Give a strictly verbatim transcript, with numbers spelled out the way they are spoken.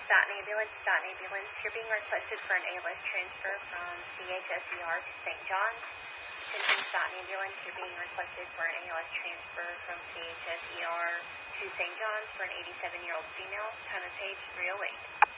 Staten Ambulance, Staten Ambulance. You're being requested for an A L S transfer from C H S E R to Saint John's. Attention Staten Ambulance, you're being requested for an A L S transfer from C H S E R to Saint John's for an eighty-seven-year-old female. Time of page three oh eight.